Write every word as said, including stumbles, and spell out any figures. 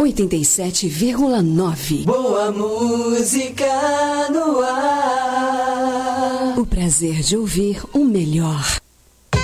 oitenta e sete vírgula nove. Boa música no ar. O prazer de ouvir o melhor